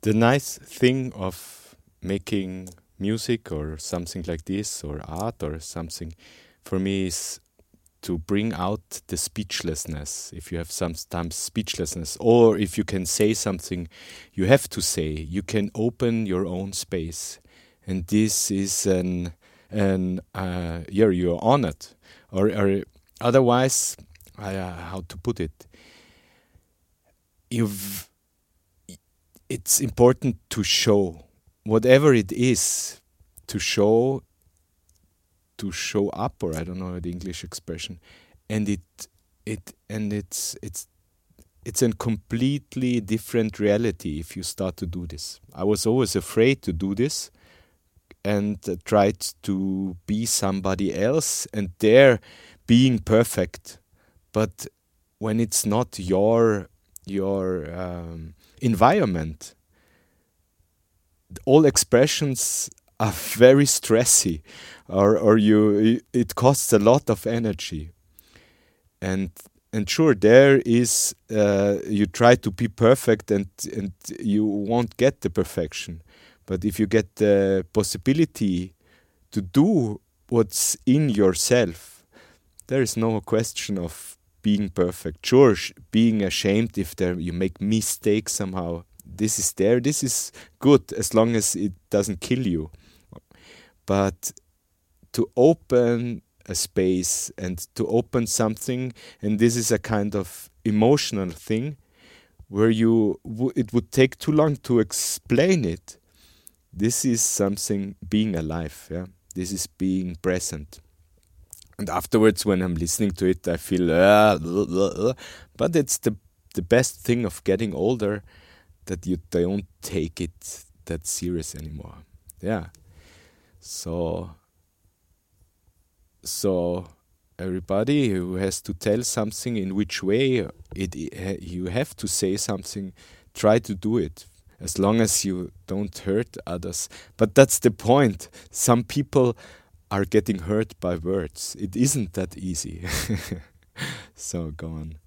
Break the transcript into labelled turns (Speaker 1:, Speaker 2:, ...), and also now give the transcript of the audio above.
Speaker 1: The nice thing of making music or something like this, or art or something, for me is to bring out the speechlessness. If you have sometimes speechlessness, or if you can say something you have to say, you can open your own space. And this is yeah, you're on it. Or otherwise, how to put it? You've it's important to show whatever it is, to show up, or I don't know the English expression, and it's a completely different reality if you start to do this. I was always afraid to do this, and tried to be somebody else and there being perfect. But when it's not your environment, all expressions are very stressy, or it costs a lot of energy. And sure, there is you try to be perfect, and you won't get the perfection. But if you get the possibility to do what's in yourself, there is no question of being perfect. Sure, being ashamed if you make mistakes somehow. This is there. This is good as long as it doesn't kill you. But to open a space and to open something, and this is a kind of emotional thing where it would take too long to explain it. This is something being alive. Yeah, this is being present. And afterwards, when I'm listening to it, I feel, but it's the best thing of getting older, that you don't take it that serious anymore. Yeah. So everybody who has to tell something, in which way you have to say something, try to do it, as long as you don't hurt others. But that's the point. Some people are getting hurt by words. It isn't that easy. So go on.